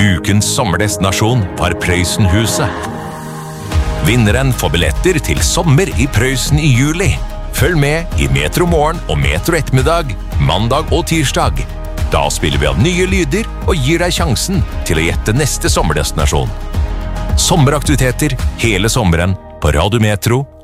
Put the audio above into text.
Ukens sommerdestinasjon var Prøysenhuset. Vinneren får billetter til sommer i Prøysen i juli. Følg med i Metro Morgen og Metro Ettermiddag, mandag og tirsdag. Da spiller vi av nye lyder og gir deg sjansen til å gjette neste sommerdestinasjon. Sommeraktiviteter hele sommeren på Radio Metro